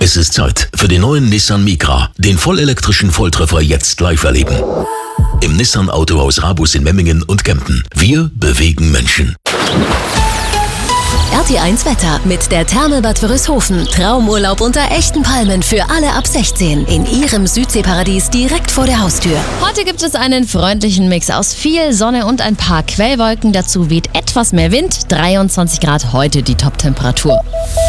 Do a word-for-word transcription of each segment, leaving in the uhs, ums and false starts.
Es ist Zeit für den neuen Nissan Micra. Den vollelektrischen Volltreffer jetzt live erleben. Im Nissan Autohaus Rabus in Memmingen und Kempten. Wir bewegen Menschen. R T eins Wetter mit der Therme-Bad Wörishofen. Traumurlaub unter echten Palmen für alle ab sechzehn. In Ihrem Südseeparadies direkt vor der Haustür. Heute gibt es einen freundlichen Mix aus viel Sonne und ein paar Quellwolken. Dazu weht etwas mehr Wind. dreiundzwanzig Grad heute die Top-Temperatur.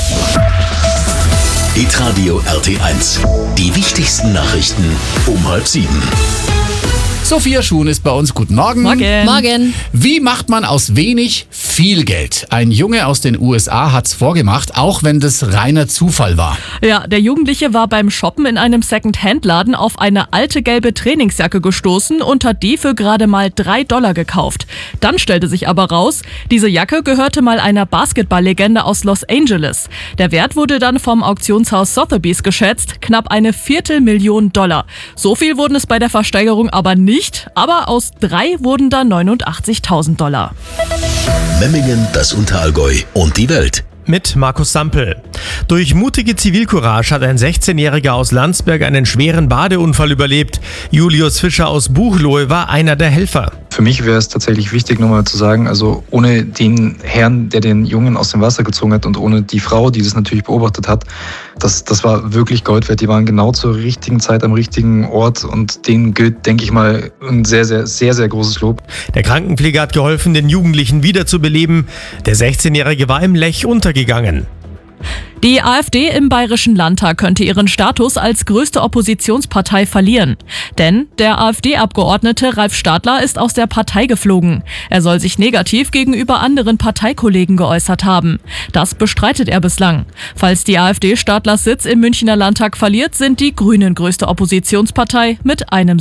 Hitradio R T eins. Die wichtigsten Nachrichten um halb sieben. Sophia Schuhn ist bei uns. Guten Morgen. Morgen. Morgen. Wie macht man aus wenig viel Geld? Ein Junge aus den U S A hat's vorgemacht, auch wenn das reiner Zufall war. Ja, der Jugendliche war beim Shoppen in einem Second-Hand-Laden auf eine alte gelbe Trainingsjacke gestoßen und hat die für gerade mal drei Dollar gekauft. Dann stellte sich aber raus, diese Jacke gehörte mal einer Basketball-Legende aus Los Angeles. Der Wert wurde dann vom Auktionshaus Sotheby's geschätzt, knapp eine Viertelmillion Dollar. So viel wurden es bei der Versteigerung aber nicht. Nicht, aber aus drei wurden dann neunundachtzigtausend Dollar. Memmingen, das Unterallgäu und die Welt. Mit Markus Sampel. Durch mutige Zivilcourage hat ein sechzehnjähriger aus Landsberg einen schweren Badeunfall überlebt. Julius Fischer aus Buchloe war einer der Helfer. Für mich wäre es tatsächlich wichtig, nochmal zu sagen, also ohne den Herrn, der den Jungen aus dem Wasser gezogen hat und ohne die Frau, die das natürlich beobachtet hat, das, das war wirklich Gold wert. Die waren genau zur richtigen Zeit am richtigen Ort und denen gilt, denke ich mal, ein sehr, sehr, sehr, sehr großes Lob. Der Krankenpfleger hat geholfen, den Jugendlichen wiederzubeleben. Der sechzehnjährige war im Lech untergegangen. Die AfD im Bayerischen Landtag könnte ihren Status als größte Oppositionspartei verlieren. Denn der AfD-Abgeordnete Ralf Stadler ist aus der Partei geflogen. Er soll sich negativ gegenüber anderen Parteikollegen geäußert haben. Das bestreitet er bislang. Falls die AfD Stadlers Sitz im Münchner Landtag verliert, sind die Grünen größte Oppositionspartei mit einem